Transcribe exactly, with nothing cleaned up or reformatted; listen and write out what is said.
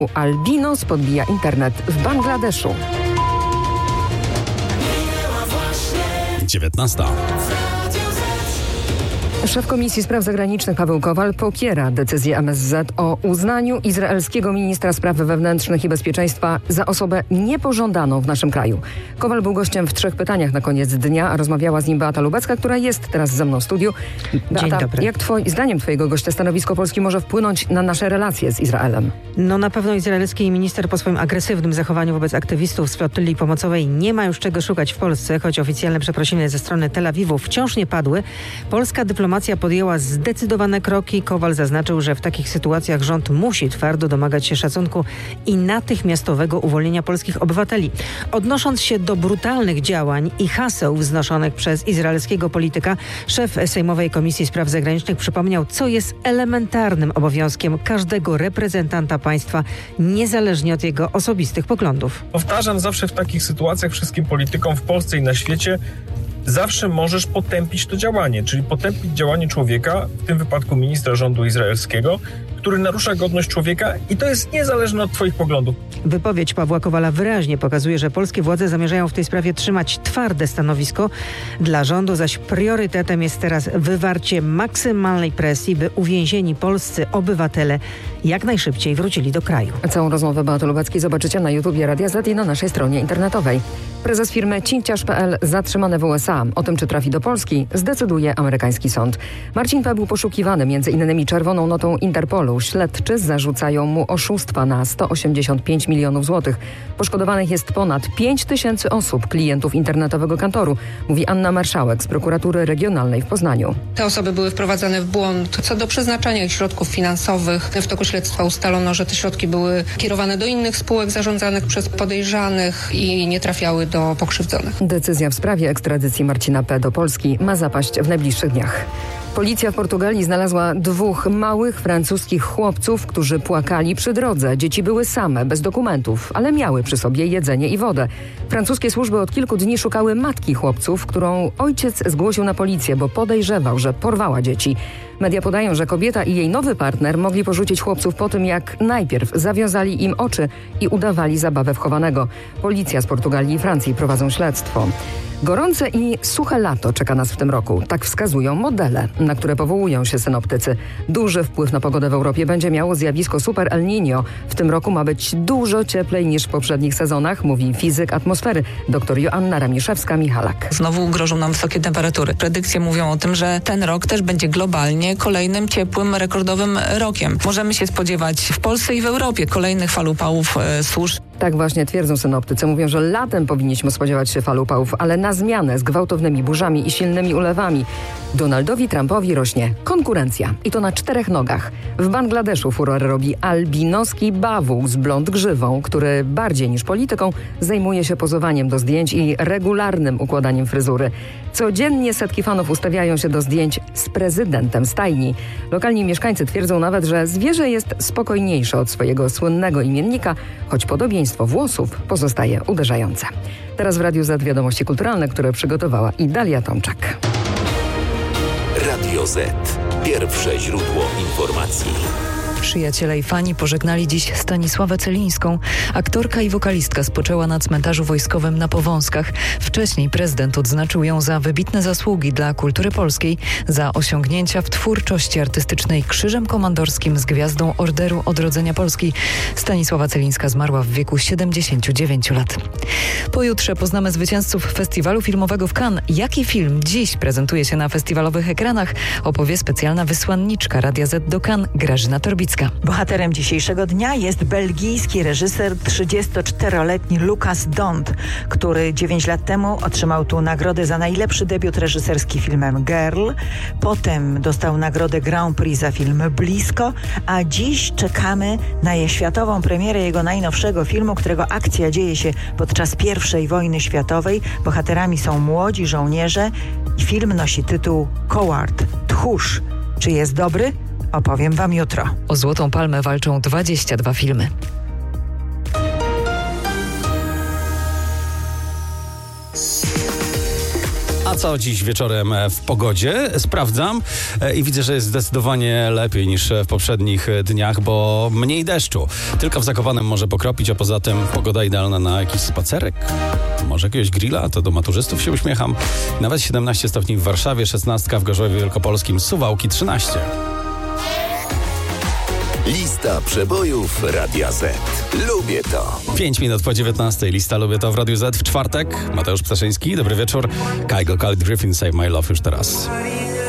Albinos podbija internet w Bangladeszu. dziewiętnasta. Szef Komisji Spraw Zagranicznych Paweł Kowal popiera decyzję M S Z o uznaniu izraelskiego ministra spraw wewnętrznych i bezpieczeństwa za osobę niepożądaną w naszym kraju. Kowal był gościem w Trzech Pytaniach na koniec dnia, a rozmawiała z nim Beata Lubecka, która jest teraz ze mną w studiu. Beata, Dzień dobry. Jak twoi, zdaniem twojego gościa stanowisko Polski może wpłynąć na nasze relacje z Izraelem? No na pewno izraelski minister po swoim agresywnym zachowaniu wobec aktywistów z flotyli pomocowej nie ma już czego szukać w Polsce, choć oficjalne przeprosiny ze strony Tel Awiwu wciąż nie padły. Polska dyplomacja podjęła zdecydowane kroki. Kowal zaznaczył, że w takich sytuacjach rząd musi twardo domagać się szacunku i natychmiastowego uwolnienia polskich obywateli. Odnosząc się do brutalnych działań i haseł wznoszonych przez izraelskiego polityka, szef Sejmowej Komisji Spraw Zagranicznych przypomniał, co jest elementarnym obowiązkiem każdego reprezentanta państwa, niezależnie od jego osobistych poglądów. Powtarzam zawsze w takich sytuacjach wszystkim politykom w Polsce i na świecie, zawsze możesz potępić to działanie, czyli potępić działanie człowieka, w tym wypadku ministra rządu izraelskiego, który narusza godność człowieka i to jest niezależne od twoich poglądów. Wypowiedź Pawła Kowala wyraźnie pokazuje, że polskie władze zamierzają w tej sprawie trzymać twarde stanowisko. Dla rządu zaś priorytetem jest teraz wywarcie maksymalnej presji, by uwięzieni polscy obywatele jak najszybciej wrócili do kraju. Całą rozmowę Beaty Lubeckiej zobaczycie na YouTubie Radia Z i na naszej stronie internetowej. Prezes firmy cinciarz kropka p l zatrzymany w U S A. O tym, czy trafi do Polski, zdecyduje amerykański sąd. Marcin P. był poszukiwany między innymi czerwoną notą Interpolu. Śledczy zarzucają mu oszustwa na sto osiemdziesiąt pięć milionów złotych. Poszkodowanych jest ponad pięć tysięcy osób, klientów internetowego kantoru, mówi Anna Marszałek z prokuratury regionalnej w Poznaniu. Te osoby były wprowadzane w błąd co do przeznaczania ich środków finansowych. W toku śledztwa ustalono, że te środki były kierowane do innych spółek zarządzanych przez podejrzanych i nie trafiały do pokrzywdzonych. Decyzja w sprawie ekstradycji Marcina P. do Polski ma zapaść w najbliższych dniach. Policja w Portugalii znalazła dwóch małych francuskich chłopców, którzy płakali przy drodze. Dzieci były same, bez dokumentów, ale miały przy sobie jedzenie i wodę. Francuskie służby od kilku dni szukały matki chłopców, którą ojciec zgłosił na policję, bo podejrzewał, że porwała dzieci. Media podają, że kobieta i jej nowy partner mogli porzucić chłopców po tym, jak najpierw zawiązali im oczy i udawali zabawę wchowanego. Policja z Portugalii i Francji prowadzą śledztwo. Gorące i suche lato czeka nas w tym roku. Tak wskazują modele, na które powołują się synoptycy. Duży wpływ na pogodę w Europie będzie miało zjawisko Super El Niño. W tym roku ma być dużo cieplej niż w poprzednich sezonach, mówi fizyk atmosfery dr Joanna Ramiszewska-Michalak. Znowu grożą nam wysokie temperatury. Predykcje mówią o tym, że ten rok też będzie globalnie kolejnym ciepłym, rekordowym rokiem. Możemy się spodziewać w Polsce i w Europie kolejnych fal upałów, e, susz. Tak właśnie twierdzą synoptycy. Mówią, że latem powinniśmy spodziewać się fal upałów, ale na zmianę z gwałtownymi burzami i silnymi ulewami Donaldowi Trumpowi rośnie konkurencja. I to na czterech nogach. W Bangladeszu furor robi albinoski bawuł z blond grzywą, który bardziej niż polityką zajmuje się pozowaniem do zdjęć i regularnym układaniem fryzury. Codziennie setki fanów ustawiają się do zdjęć z prezydentem stajni. Lokalni mieszkańcy twierdzą nawet, że zwierzę jest spokojniejsze od swojego słynnego imiennika, choć podobieństwo włosów pozostaje uderzające. Teraz w Radiu Z wiadomości kulturalne, które przygotowała i Dalia Tomczak. Radio Z. Pierwsze źródło informacji. Przyjaciele i fani pożegnali dziś Stanisławę Celińską. Aktorka i wokalistka spoczęła na cmentarzu wojskowym na Powązkach. Wcześniej prezydent odznaczył ją za wybitne zasługi dla kultury polskiej, za osiągnięcia w twórczości artystycznej Krzyżem Komandorskim z Gwiazdą Orderu Odrodzenia Polski. Stanisława Celińska zmarła w wieku siedemdziesięciu dziewięciu lat. Pojutrze poznamy zwycięzców festiwalu filmowego w Cannes. Jaki film dziś prezentuje się na festiwalowych ekranach, opowie specjalna wysłanniczka Radia Z do Cannes Grażyna Torbicka. Bohaterem dzisiejszego dnia jest belgijski reżyser trzydziestoczteroletni Lucas Dont, który dziewięć lat temu otrzymał tu nagrodę za najlepszy debiut reżyserski filmem Girl. Potem dostał nagrodę Grand Prix za film Blisko, a dziś czekamy na światową premierę jego najnowszego filmu, którego akcja dzieje się podczas pierwszej wojny światowej. Bohaterami są młodzi żołnierze i film nosi tytuł Coward, Tchórz. Czy jest dobry? Opowiem wam jutro. O Złotą Palmę walczą dwadzieścia dwa filmy. A co dziś wieczorem w pogodzie? Sprawdzam i widzę, że jest zdecydowanie lepiej niż w poprzednich dniach, bo mniej deszczu. Tylko w Zakopanem może pokropić, a poza tym pogoda idealna na jakiś spacerek. Może jakiegoś grilla, to do maturzystów się uśmiecham. Nawet siedemnaście stopni w Warszawie, szesnaście w Gorzowie Wielkopolskim, Suwałki trzynaście. Lista przebojów Radia Z. Lubię to. pięć minut po dziewiętnastej. Lista Lubię to w Radiu Z w czwartek. Mateusz Ptaszyński, dobry wieczór. Kaigo, Khalid Griffin, Save My Love już teraz.